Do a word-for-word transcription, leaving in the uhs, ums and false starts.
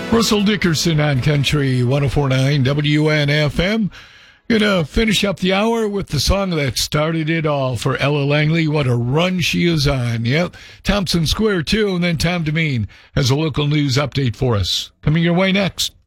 Russell Dickerson on Country one oh four point nine W N F M. Gonna finish up the hour with the song that started it all for Ella Langley. What a run she is on. Yep. Thompson Square, too, and then Tom Demeen has a local news update for us. Coming your way next.